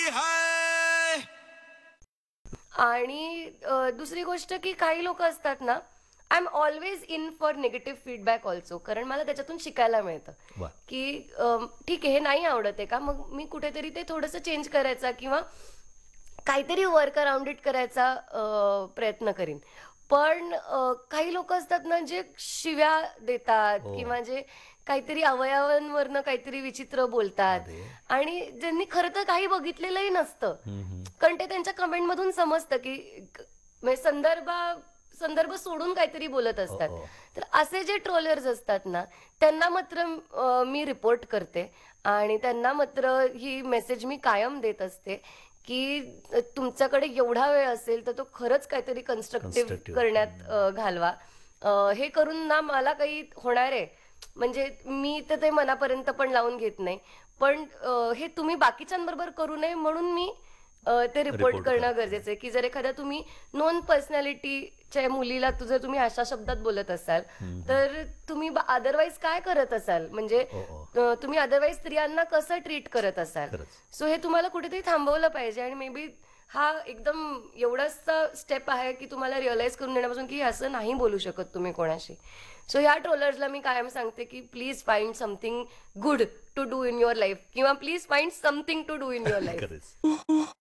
है. आणि दुसरी गोष्ट की काही लोक असतात ना, I am always in for negative feedback also, कारण मला त्याच्यातून शिकायला मिळतं वा. की ठीक आहे हे नाही आवडत आहे का, मग मी कुठेतरी ते थोडंसं चेंज करायचा किंवा काहीतरी वर्क अराउंड इट करायचा प्रयत्न करीन. पण काही लोक असतात ना जे शिव्या देतात हो. किंवा जे काहीतरी अवयवांवरनं काहीतरी विचित्र बोलतात अरे. आणि ज्यांनी खरं तर काही बघितलेलंही नसतं, कारण ते त्यांच्या कमेंटमधून समजतं की म्हणजे संदर्भ सोडून काहीतरी बोलत असतात. हो. तर असे जे ट्रोलर्स असतात ना, त्यांना मात्र मी रिपोर्ट करते आणि त्यांना मात्र ही मेसेज मी कायम देत असते की तुमच्याकडे एवढा वेळ असेल तर तो खरंच काहीतरी कन्स्ट्रक्टिव्ह Constructive. करण्यात घालवा. हे करून ना मला काही होणार आहे म्हणजे मी तर ते मनापर्यंत पण लावून घेत नाही, पण हे तुम्ही बाकीच्यांबरोबर करू नये म्हणून मी ते रिपोर्ट Report करणं करता. गरजेचं आहे की जर एखाद्या तुम्ही नॉन पर्सनॅलिटीच्या मुलीला जर तुम्ही अशा शब्दात बोलत असाल तर तुम्ही अदरवाईज काय करत असाल, म्हणजे तुम्ही अदरवाईज स्त्रियांना कसं ट्रीट करत असाल. खरंच. सो हे तुम्हाला कुठेतरी थांबवलं पाहिजे आणि मे बी हा एकदम एवढासा स्टेप आहे की तुम्हाला रिअलाइज करून देण्यापासून की असं नाही बोलू शकत तुम्ही कोणाशी. सो ह्या ट्रोलर्सला मी कायम सांगते की please find something good to do in your life किंवा please find something to do in your life. खरंच.